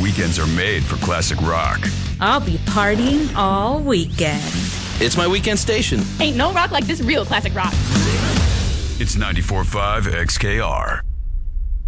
Weekends are made for classic rock. I'll be partying all weekend. It's my weekend station. Ain't no rock like this real classic rock. It's 94.5 XKR.